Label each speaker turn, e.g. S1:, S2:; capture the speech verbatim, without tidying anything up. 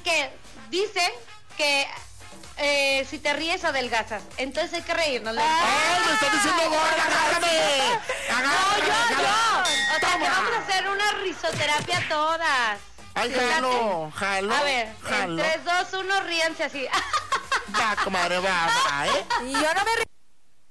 S1: que dicen que eh, si te ríes adelgazas. Entonces hay que reírnos.
S2: ¡Ay, me estás diciendo gorda! ¡Agárrame!
S1: ¡No, yo, yo! O sea,
S2: Toma.
S1: que vamos a hacer una risoterapia todas.
S2: ¡Ay,
S1: Sí,
S2: jalo! ¡Jalo!
S1: A ver,
S2: jalo.
S1: en tres, dos, uno, ríanse así.
S2: Va, comadre, va, va, ¿eh?
S3: Y yo no me río.